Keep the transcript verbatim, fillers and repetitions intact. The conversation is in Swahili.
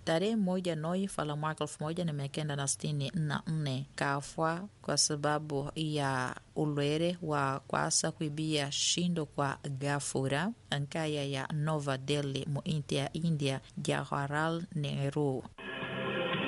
tarehe moja Noifala mwaka elfu moja na mia kenda na sitini na nne kafwa kwa sababu ya ulwere wa kwasa kuibia shindo kwa gafura ankaya ya Nova Delhi mu inti ya India Jawaharlal Nehru.